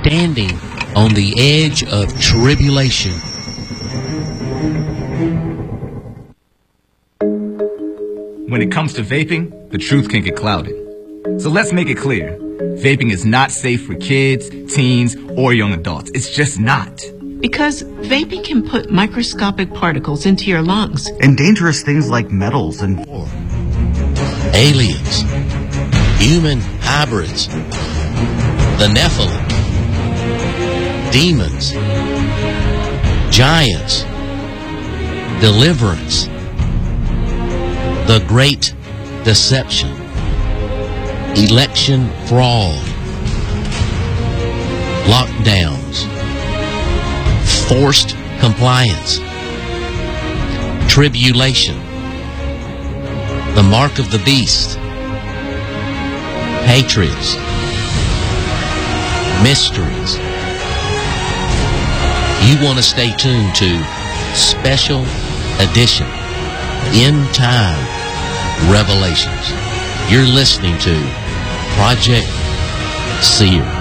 standing on the edge of tribulation. When it comes to vaping, the truth can get clouded. So let's make it clear. Vaping is not safe for kids, teens, or young adults. It's just not. Because vaping can put microscopic particles into your lungs. And dangerous things like metals and aliens, human hybrids, the Nephilim, demons, giants, deliverance, the great deception, election fraud, lockdowns, forced compliance, tribulation, the mark of the beast, hatreds, mysteries. You want to stay tuned to Special Edition End Time Revelations. You're listening to Project Seer.